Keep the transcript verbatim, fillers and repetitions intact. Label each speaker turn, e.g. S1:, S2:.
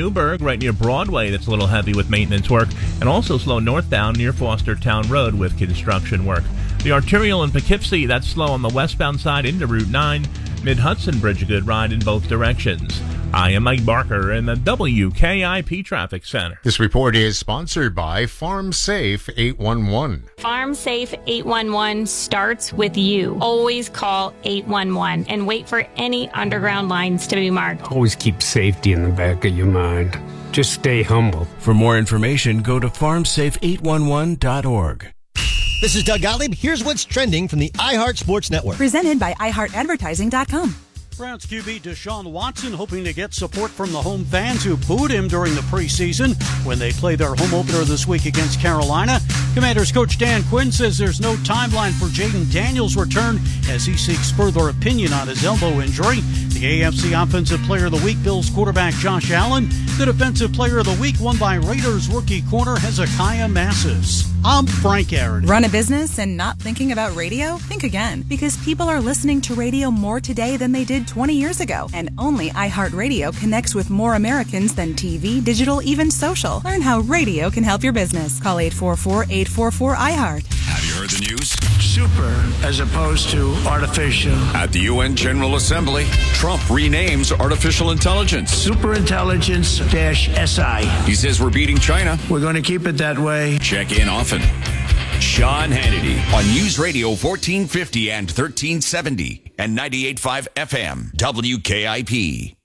S1: Newburgh, right near Broadway, that's a little heavy with maintenance work, and also slow northbound near Fostertown Road with construction work. The arterial in Poughkeepsie, that's slow on the westbound side into Route nine. Mid-Hudson Bridge, a good ride in both directions. I am Mike Barker in the W K I P Traffic Center.
S2: This report is sponsored by Farm Safe eight one one.
S3: Farm Safe eight one one starts with you. Always call eight one one and wait for any underground lines to be marked.
S4: Always keep safety in the back of your mind. Just stay humble.
S5: For more information, go to farm safe eight one one dot org.
S6: This is Doug Gottlieb. Here's what's trending from the iHeart Sports Network.
S7: Presented by i heart advertising dot com.
S8: Browns Q B Deshaun Watson hoping to get support from the home fans who booed him during the preseason when they play their home opener this week against Carolina. Commanders coach Dan Quinn says there's no timeline for Jaden Daniels' return as he seeks further opinion on his elbow injury. The A F C Offensive Player of the Week, Bills quarterback Josh Allen. The Defensive Player of the Week won by Raiders rookie corner Hezekiah Massis. I'm Frank Aaron.
S7: Run a business and not thinking about radio? Think again, because people are listening to radio more today than they did twenty years ago. And only iHeartRadio connects with more Americans than T V, digital, even social. Learn how radio can help your business. Call eight four four, eight four four, I heart.
S9: Have you heard the news?
S10: Super as opposed to artificial.
S9: At the U N General Assembly, Trump renames artificial intelligence
S10: Superintelligence-S I.
S9: He says we're beating China.
S10: We're going to keep it that way.
S9: Check in often. Sean Hannity on News Radio fourteen fifty and thirteen seventy and ninety-eight point five F M W K I P.